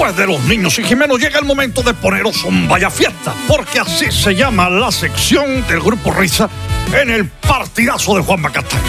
Después de los niños y Jimeno llega el momento de poneros un vaya fiesta, porque así se llama la sección del Grupo Risa en el partidazo de Juan Castaño.